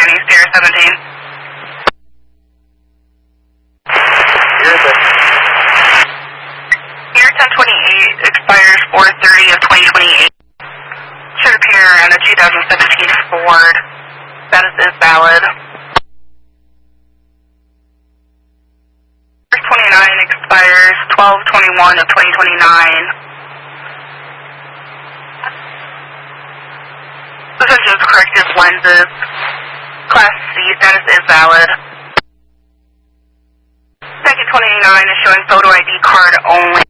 220, Sierra 17. Sierra 1028 expires 4/30 of 2028. Should appear on a 2017 Ford. Status is valid. 29 expires 12/21 of 2029. Possession of corrective lenses. Class C, status is valid. Second 29 is showing photo ID card only.